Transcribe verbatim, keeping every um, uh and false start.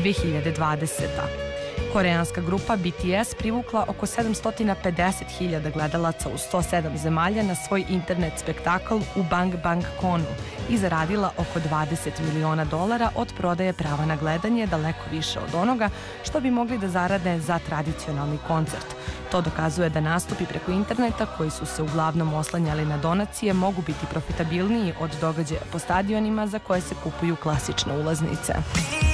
dve hiljade dvadesete. Koreanska grupa B T S privukla oko sedamsto pedeset hiljada gledalaca u sto sedam zemalja na svoj internet spektakl u Bang Bang Konu i zaradila oko dvadeset miliona dolara od prodaje prava na gledanje, daleko više od onoga što bi mogli da zarade za tradicionalni koncert. To dokazuje da nastupi preko interneta, koji su se uglavnom oslanjali na donacije, mogu biti profitabilniji od događaja po stadionima za koje se kupuju klasične ulaznice.